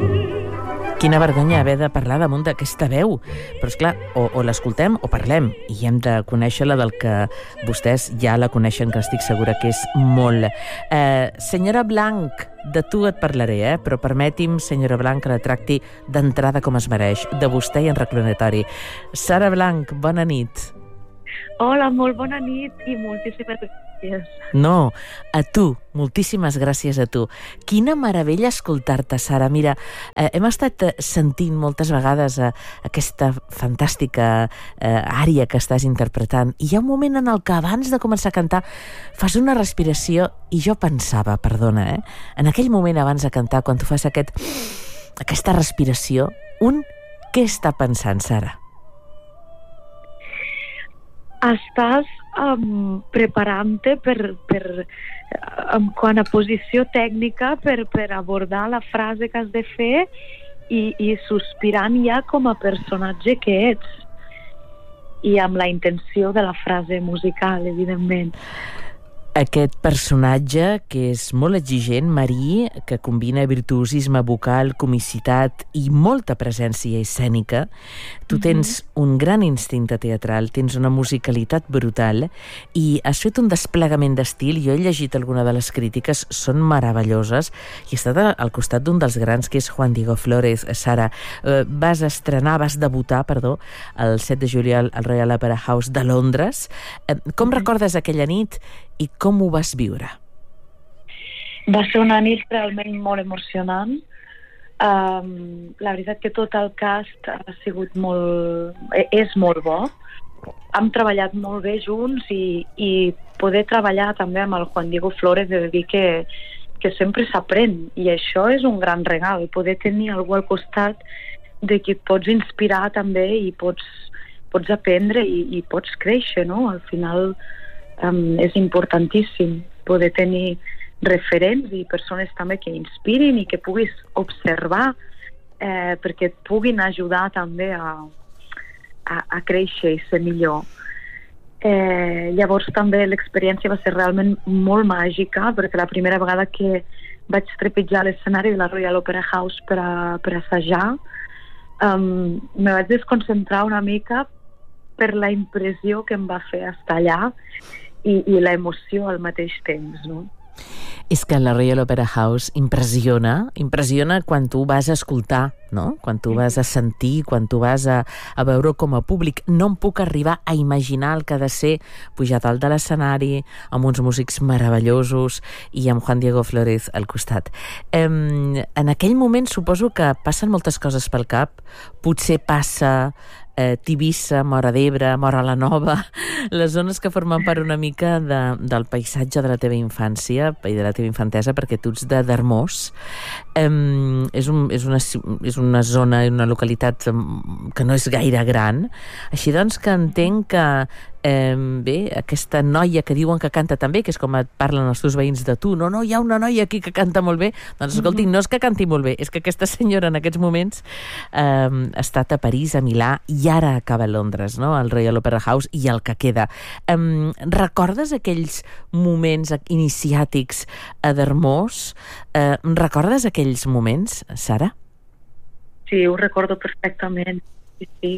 Quina vergonya haver de parlar damunt d'aquesta veu. Però, esclar, o l'escoltem o parlem. I hem de conèixer-la del que vostès ja la coneixen, que estic segura que és molt. Senyora Blanch, de tu et parlaré, però permeti'm, senyora Blanch, que la tracti d'entrada com es mereix, de vostè i en reclinatori. Sara Blanch, bona nit. Hola, molt bona nit i moltíssimes gràcies. No, a tu, moltíssimes gràcies a tu. Quina meravella escoltar-te, Sara. Mira, hem estat sentint moltes vegades aquesta fantàstica ària que estàs interpretant i hi ha un moment en el que abans de començar a cantar fas una respiració i jo pensava, perdona, en aquell moment abans de cantar, quan tu fas aquesta respiració, què està pensant, Sara? Estàs preparant-te quant a posició tècnica per abordar la frase que has de fer i sospirant ja com a personatge que ets i amb la intenció de la frase musical, evidentment. Aquest personatge, que és molt exigent, marí, que combina virtuosisme vocal, comicitat i molta presència escènica. Tu tens un gran instinte teatral, tens una musicalitat brutal i has fet un desplegament d'estil. Jo he llegit alguna de les crítiques, són meravelloses, i he estat al costat d'un dels grans, que és Juan Diego Flórez. Sara, vas debutar, el 7 de juliol al Royal Opera House de Londres. Com recordes aquella nit i com ho vas viure? Va ser una nit realment molt emocionant. La veritat que tot el cast ha sigut és molt bo. Hem treballat molt bé junts i poder treballar també amb el Juan Diego Flórez, he de dir que sempre s'aprèn, i això és un gran regal, poder tenir algú al costat de qui et pots inspirar també i pots aprendre i pots créixer, no? Al final és importantíssim poder tenir referents i persones també que inspirin i que puguis observar perquè et puguin ajudar també a créixer i ser millor. Llavors també l'experiència va ser realment molt màgica, perquè la primera vegada que vaig trepitjar l'escenari de la Royal Opera House per assajar me vaig desconcentrar una mica per la impressió que em va fer estar allà i l'emoció al mateix temps, no? És que la Royal Opera House impressiona quan tu vas a escoltar, no? Quan tu vas a sentir, quan tu vas a veure com a públic. No em puc arribar a imaginar el que ha de ser pujar dalt de l'escenari amb uns músics meravellosos i amb Juan Diego Flórez al costat. En aquell moment suposo que passen moltes coses pel cap. Potser passa Tivissa, Móra d'Ebre, Móra la Nova, les zones que formen part una mica del paisatge de la teva infància i de la teva infantesa, perquè tu ets de Darmós. És una zona, una localitat que no és gaire gran, així doncs que entenc que aquesta noia que diuen que canta tan bé, que és com et parlen els teus veïns de tu, no, hi ha una noia aquí que canta molt bé, doncs escolti, no és que canti molt bé, és que aquesta senyora en aquests moments ha estat a París, a Milà i ara acaba a Londres, no? Al Royal Opera House i el que queda. Recordes aquells moments iniciàtics a Darmós? Recordes aquells moments, Sara? Sí, ho recordo perfectament, sí.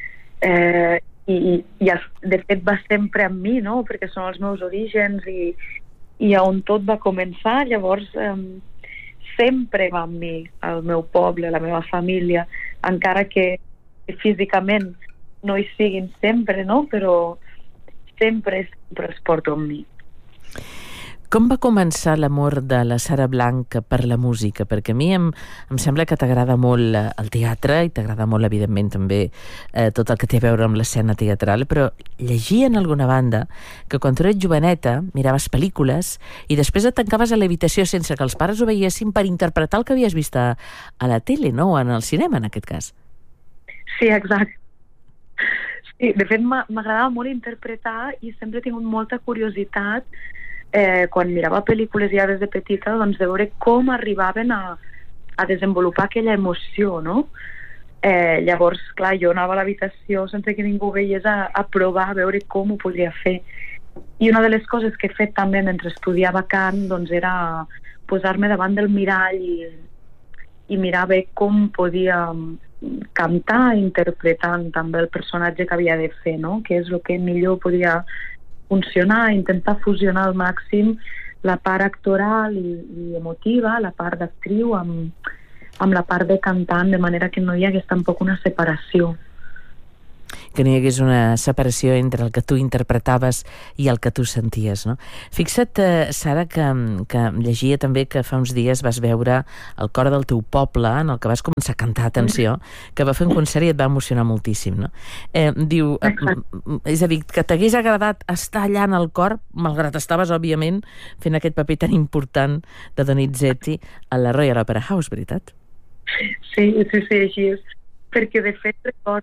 I de fet va sempre amb mi, no? Perquè són els meus orígens i on tot va començar. Llavors sempre va amb mi, el meu poble, la meva família, encara que físicament no hi siguin sempre, no? Però sempre es porto amb mi. Com va començar l'amor de la Sara Blanch per la música? Perquè a mi em sembla que t'agrada molt el teatre i t'agrada molt, evidentment, també tot el que té a veure amb l'escena teatral, però llegia en alguna banda que quan tu eres joveneta miraves pel·lícules i després et tancaves a l'habitació sense que els pares ho veiessin per interpretar el que havies vist a la tele, no? O en el cinema, en aquest cas. Sí, exacte. Sí, de fet, m'agradava molt interpretar i sempre he tingut molta curiositat quan mirava pel·lícules ja des de petita, doncs de veure com arribaven a desenvolupar aquella emoció, no? Llavors, clar, jo anava a l'habitació sense que ningú veiés a provar, a veure com ho podria fer. I una de les coses que he fet també mentre estudiava cant doncs era posar-me davant del mirall i mirar bé com podia cantar interpretant també el personatge que havia de fer, no? Que és el que millor podia funcionar, intentar fusionar al màxim la part actoral i emotiva, la part d'actriu amb la part de cantant, de manera que no hi hagués tampoc una separació. Que no hi hagués una separació entre el que tu interpretaves i el que tu senties, no? Fixa't, Sara, que llegia també que fa uns dies vas veure el cor del teu poble, en el que vas començar a cantar, atenció, que va fer un concert i et va emocionar moltíssim, no? Diu, és a dir, que t'hagués agradat estar allà en el cor, malgrat estaves, òbviament, fent aquest paper tan important de Donizetti a la Royal Opera House, veritat? Sí, així és. Perquè, de fet,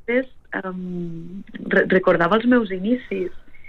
recordava els meus inicis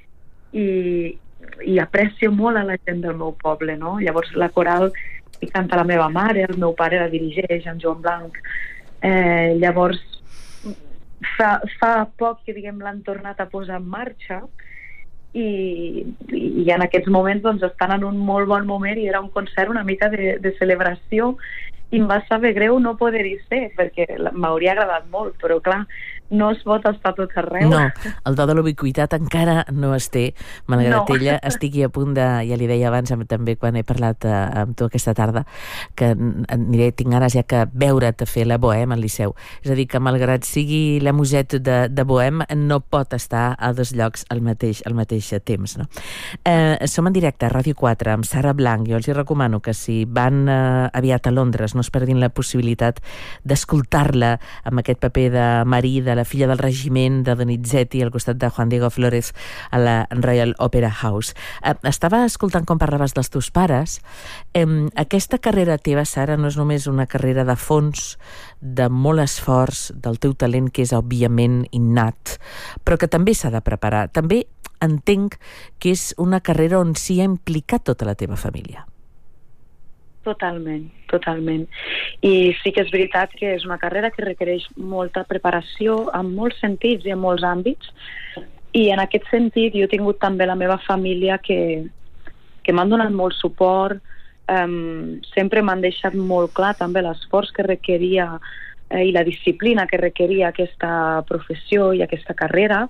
i aprecio molt a la gent del meu poble, no? Llavors la coral hi canta la meva mare, el meu pare la dirigeix, en Joan Blanc. Llavors fa poc que, diguem, l'han tornat a posar en marxa i en aquests moments doncs estan en un molt bon moment i era un concert una mica de celebració i em va saber greu no poder-hi ser perquè m'hauria agradat molt, però clar, no es pot estar tot arreu. No, el do de l'ubiquitat encara no es té, malgrat ella estigui a punt de, ja li deia abans també quan he parlat amb tu aquesta tarda, que tinc ganes ja que veure't a fer la Bohème al Liceu. És a dir, que malgrat sigui la Musette de Bohème, no pot estar a dos llocs al mateix temps, no? Som en directe a Ràdio 4 amb Sara Blanc. Jo els hi recomano que si van aviat a Londres no es perdin la possibilitat d'escoltar-la amb aquest paper de Marie, de la filla del regiment de Donizetti al costat de Juan Diego Flórez a la Royal Opera House. Estava escoltant com parlaves dels teus pares. Aquesta carrera teva, Sara, no és només una carrera de fons, de molt esforç, del teu talent que és òbviament innat, però que també s'ha de preparar. També entenc que és una carrera on s'hi ha implicat tota la teva família. Totalment. I sí que és veritat que és una carrera que requereix molta preparació en molts sentits i en molts àmbits i en aquest sentit jo he tingut també la meva família que m'han donat molt suport, sempre m'han deixat molt clar també l'esforç que requeria i la disciplina que requeria aquesta professió i aquesta carrera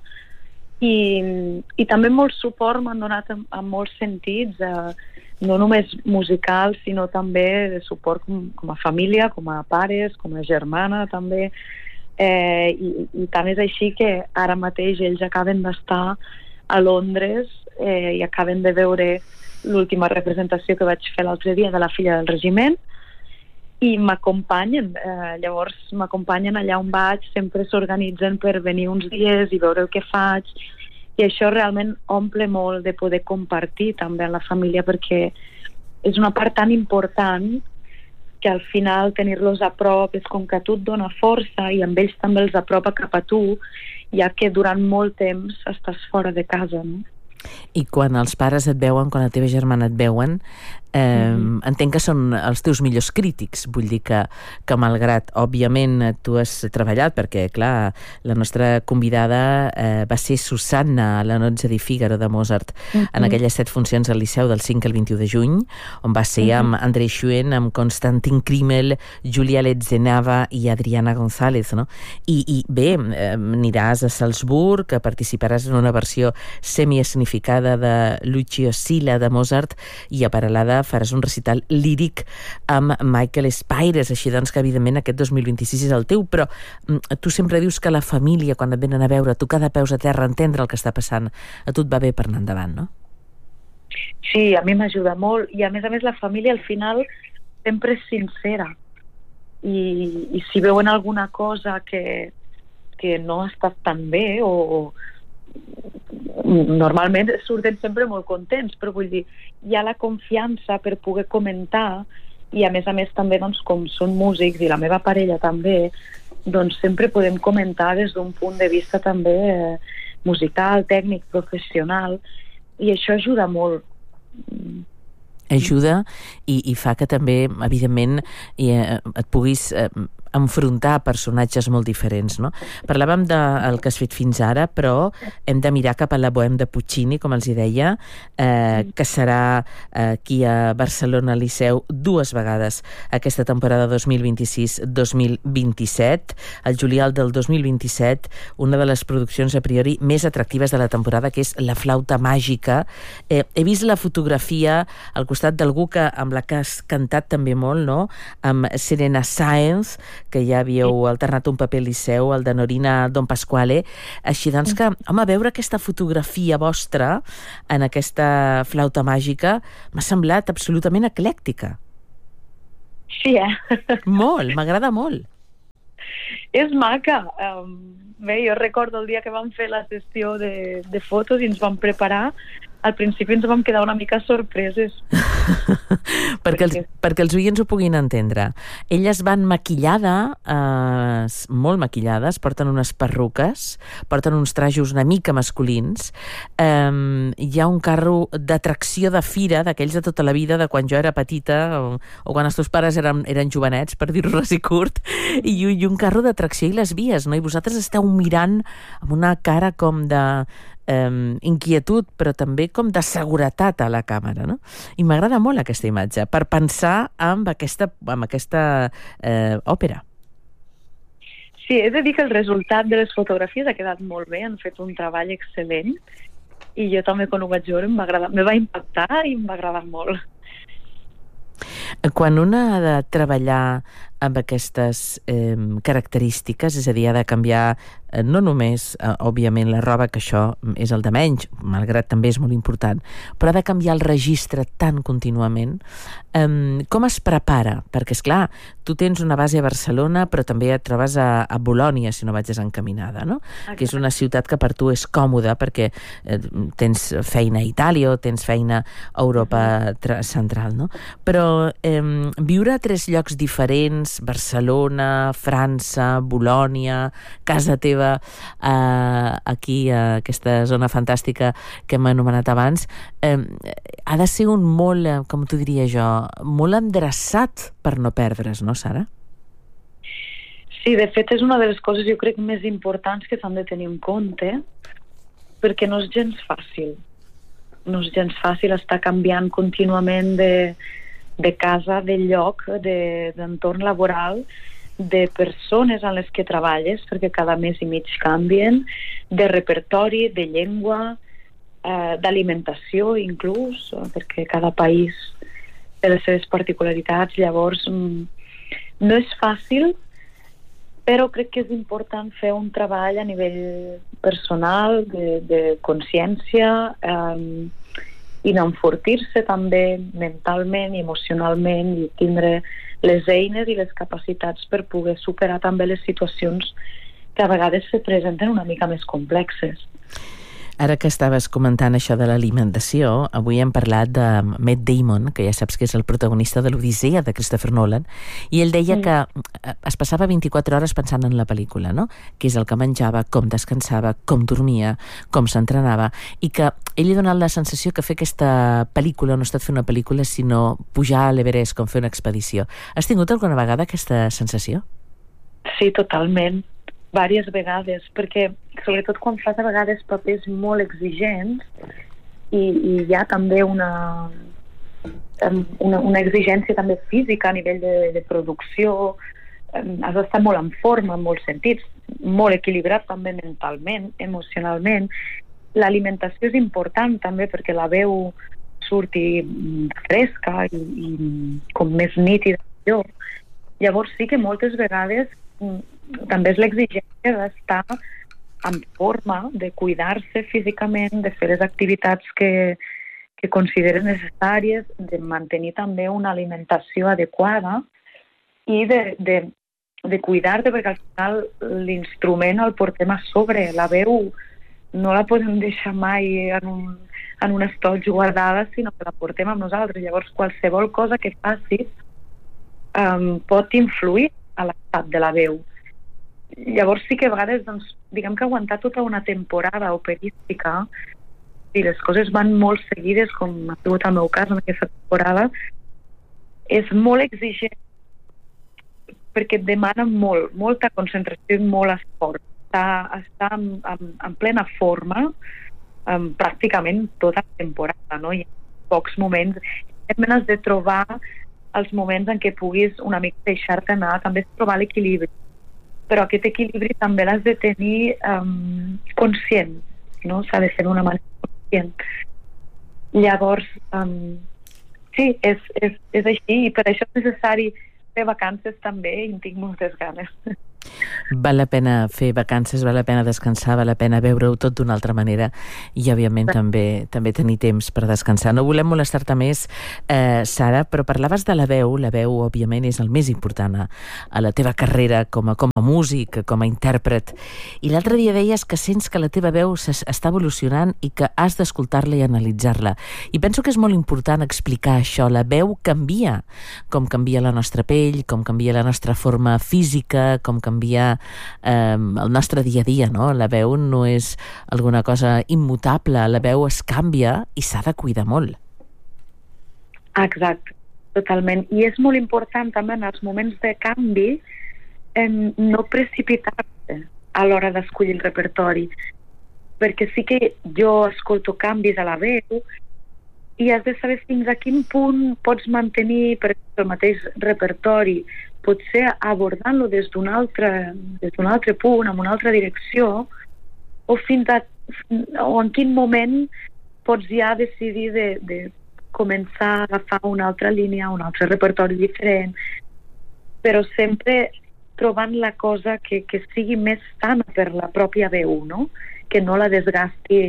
i també molt suport m'han donat en molts sentits, no només musical, sinó també de suport com a família, com a pares, com a germana també, i tant és així que ara mateix ells acaben d'estar a Londres i acaben de veure l'última representació que vaig fer l'altre dia de la filla del regiment i m'acompanyen, llavors m'acompanyen allà on vaig, sempre s'organitzen per venir uns dies i veure el que faig. I això realment omple molt de poder compartir també amb la família perquè és una part tan important que al final tenir-los a prop és com que tu et dona força i amb ells també els apropa cap a tu, ja que durant molt temps estàs fora de casa, no? I quan els pares et veuen, quan la teva germana et veuen, entenc que són els teus millors crítics. Vull dir que malgrat, òbviament, tu has treballat, perquè, clar, la nostra convidada va ser Susanna a la Nozze di Figaro de Mozart, en aquelles 7 funcions al Liceu del 5 al 21 de juny, on va ser amb André Schuen, amb Konstantin Krimmel, Julia Letzenava i Adriana González, no? I bé, aniràs a Salzburg, participaràs en una versió semi-escenificada de Lucio Silla de Mozart i a Paralada faràs un recital líric amb Michael Spires, així doncs que evidentment aquest 2026 és el teu, però tu sempre dius que la família, quan et venen a veure, tocar de peus a terra, entendre el que està passant, a tu et va bé per anar endavant, no? Sí, a mi m'ajuda molt i a més la família al final sempre és sincera i si veuen alguna cosa que no ha estat tan bé o normalment surten sempre molt contents, però vull dir, hi ha la confiança per poder comentar i a més també doncs, com són músics i la meva parella també, doncs sempre podem comentar des d'un punt de vista també musical, tècnic, professional i això ajuda molt. Ajuda i fa que també, evidentment, et puguis enfrontar personatges molt diferents, no? Parlàvem del que has fet fins ara, però hem de mirar cap a la Bohème de Puccini, com els hi deia, que serà aquí a Barcelona Liceu 2 vegades aquesta temporada 2026-2027. El juliol del 2027, una de les produccions a priori més atractives de la temporada, que és La flauta màgica. He vist la fotografia al costat d'algú amb la que has cantat també molt, no? Amb Serena Sáenz, que ja havíeu alternat un paper al Liceu, el de Norina Don Pasquale. Així doncs que, home, veure aquesta fotografia vostra en aquesta flauta màgica m'ha semblat absolutament eclèctica. Sí, Molt, m'agrada molt. És maca. Bé, jo recordo el dia que vam fer la sessió de fotos i ens vam preparar. Al principi ens vam quedar una mica sorpreses. perquè els oients ho puguin entendre. Elles van molt maquillades, porten unes perruques, porten uns trajos una mica masculins. Hi ha un carro d'atracció de fira, d'aquells de tota la vida, de quan jo era petita, o quan els teus pares eren jovenets, per dir-ho ras i curt, i un carro d'atracció i les vies, no? I vosaltres esteu mirant amb una cara com de inquietud, però també com de seguretat a la càmera, no? I m'agrada molt aquesta imatge per pensar amb aquesta òpera. Sí, he de dir que el resultat de les fotografies ha quedat molt bé, han fet un treball excel·lent i jo també quan ho vaig veure em va impactar i em va agradar molt. Quan una ha de treballar amb aquestes característiques, és a dir, ha de canviar no només, òbviament, la roba, que això és el de menys, malgrat també és molt important, però ha de canviar el registre tan contínuament. Com es prepara? Perquè, esclar, tu tens una base a Barcelona, però també et trobes a Bolònia, si no vaig desencaminada, no? Exacte. Que és una ciutat que per tu és còmoda, perquè tens feina a Itàlia o tens feina a Europa central, no? Però viure a 3 llocs diferents, Barcelona, França, Bolònia, casa teva aquí, a aquesta zona fantàstica que hem anomenat abans, ha de ser un molt, com t'ho diria jo, molt endreçat per no perdre's, no, Sara? Sí, de fet és una de les coses jo crec més importants que s'han de tenir en compte, perquè no és gens fàcil. No és gens fàcil estar canviant contínuament de casa, de lloc, d'entorn laboral, de persones amb les que treballes, perquè cada mes i mig canvien, de repertori, de llengua, d'alimentació inclús, perquè cada país té les seves particularitats. Llavors no és fàcil, però crec que és important fer un treball a nivell personal, de consciència, i d'enfortir-se també mentalment i emocionalment i tindre les eines i les capacitats per poder superar també les situacions que a vegades se presenten una mica més complexes. Ara que estaves comentant això de l'alimentació, avui hem parlat de Matt Damon, que ja saps que és el protagonista de l'Odissea de Christopher Nolan, i ell deia que es passava 24 hores pensant en la pel·lícula, no? Què és el que menjava, com descansava, com dormia, com s'entrenava, i que ell li ha donat la sensació que fer aquesta pel·lícula no ha estat fer una pel·lícula, sinó pujar a l'Everest, com fer una expedició. Has tingut alguna vegada aquesta sensació? Sí, totalment. Vàries vegades, perquè sobretot quan fas a vegades papers molt exigents i hi ha també una exigència també física a nivell de producció, has d'estar molt en forma en molts sentits, molt equilibrat també mentalment, emocionalment. L'alimentació és important també perquè la veu surti fresca i com més nítida. Llavors sí que moltes vegades també és l'exigència d'estar en forma, de cuidar-se físicament, de fer les activitats que consideres necessàries, de mantenir també una alimentació adequada i de cuidar-te, perquè al final l'instrument el portem a sobre. La veu no la podem deixar mai en un estoig guardada, sinó que la portem amb nosaltres. Llavors, qualsevol cosa que facis pot influir a l'estat de la veu. Llavors sí que a vegades, doncs, diguem que aguantar tota una temporada operística, si les coses van molt seguides, com ha sigut el meu cas en aquesta temporada, és molt exigent perquè et demana molta concentració i molt esforç. Està en plena forma pràcticament tota la temporada, no? Hi ha pocs moments. Evidentment has de trobar els moments en què puguis una mica deixar-te anar, també és trobar l'equilibri. Però aquest equilibri també l'has de tenir conscient, no? S'ha de fer d'una manera conscient. Llavors, sí, és així, i per això és necessari fer vacances també, i en tinc moltes ganes. Val la pena fer vacances, val la pena descansar, val la pena veure-ho tot d'una altra manera i, òbviament, també tenir temps per descansar. No volem molestar-te més, Sara, però parlaves de la veu. La veu, òbviament, és el més important a la teva carrera com a músic, com a intèrpret. I l'altre dia deies que sents que la teva veu està evolucionant i que has d'escoltar-la i analitzar-la. I penso que és molt important explicar això. La veu canvia, com canvia la nostra pell, com canvia la nostra forma física, com canvia el nostre dia a dia, no? La veu no és alguna cosa immutable, la veu es canvia i s'ha de cuidar molt. Exacte, totalment. I és molt important també en els moments de canvi no precipitar-se a l'hora d'escollir el repertori, perquè sí que jo escolto canvis a la veu i has de saber fins a quin punt pots mantenir, per exemple, el mateix repertori, potser abordant-lo des d'un altre punt, en una altra direcció, o en quin moment pots ja decidir de començar a agafar una altra línia, un altre repertori diferent, però sempre trobant la cosa que sigui més sana per la pròpia veu, no? Que no la desgasti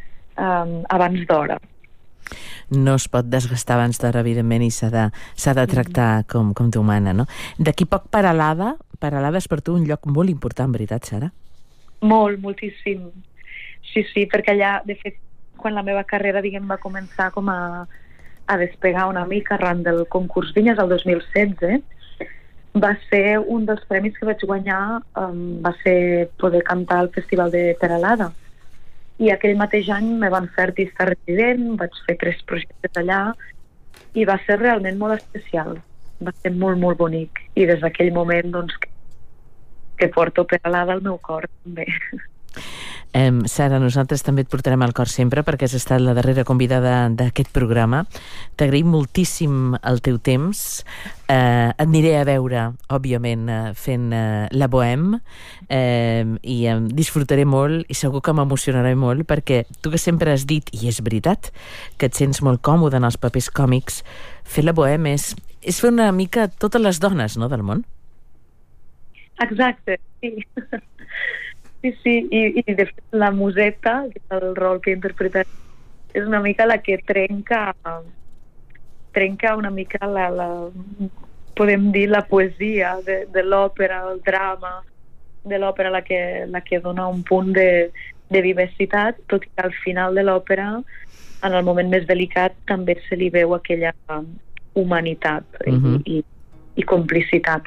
abans d'hora. No es pot desgastar abans d'hora, evidentment, i s'ha de tractar com t'humana, no? D'aquí poc Peralada és per tu un lloc molt important, veritat, Sara? Moltíssim. Sí, perquè allà, de fet, quan la meva carrera, diguem, va començar com a despegar una mica arran del concurs Vinyes el 2016, va ser un dels premis que vaig guanyar, va ser poder cantar al Festival de Peralada. I aquell mateix any me van fer artista resident, vaig fer 3 projectes allà i va ser realment molt especial. Va ser molt, molt bonic. I des d'aquell moment, doncs, que porto Peralada al meu cor, també. Sara, nosaltres també et portarem al cor sempre perquè has estat la darrera convidada d'aquest programa. T'agraïm moltíssim el teu temps. Et aniré a veure, òbviament, fent la Bohème i disfrutaré molt i segur que m'emocionaré molt perquè tu que sempre has dit, i és veritat, que et sents molt còmode en els papers còmics, fer la Bohème és fer una mica totes les dones, no?, del món. Exacte, sí. Sí, i de fet la museta, que és el rol que he interpretat, és una mica la que trenca una mica podem dir, la poesia de l'òpera, el drama de l'òpera, la que dona un punt de vivacitat, tot i que al final de l'òpera, en el moment més delicat, també se li veu aquella humanitat i complicitat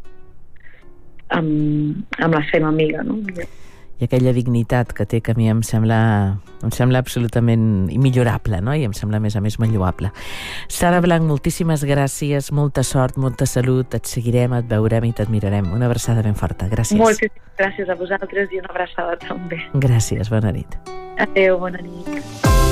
amb la seva amiga, no? I aquella dignitat que té, que a mi em sembla absolutament immillorable, no? I em sembla, a més, molt lloable. Sara Blanch, moltíssimes gràcies, molta sort, molta salut, et seguirem, et veurem i t'admirarem. Una abraçada ben forta, gràcies. Moltíssimes gràcies a vosaltres i una abraçada també. Gràcies, bona nit. Adéu, bona nit.